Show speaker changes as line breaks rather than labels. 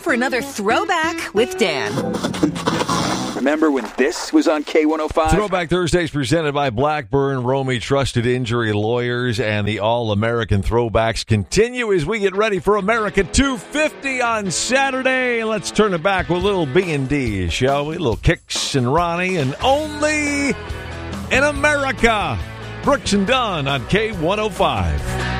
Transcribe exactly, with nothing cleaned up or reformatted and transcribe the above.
for another Throwback with Dan.
Remember when this was on K one oh five?
Throwback Thursdays presented by Blackburn Romey Trusted Injury Lawyers, and the All-American Throwbacks continue as we get ready for America two fifty on Saturday. Let's turn it back with a little B and D, shall we? A little Kicks and Ronnie, and Only in America. Brooks and Dunn on K one oh five.